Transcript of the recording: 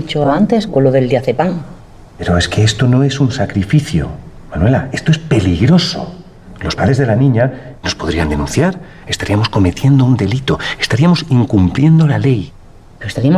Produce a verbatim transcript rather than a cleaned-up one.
dicho antes con lo del diazepam. Pero es que esto no es un sacrificio, Manuela, esto es peligroso. Los padres de la niña nos podrían denunciar, estaríamos cometiendo un delito, estaríamos incumpliendo la ley. Pero estaríamos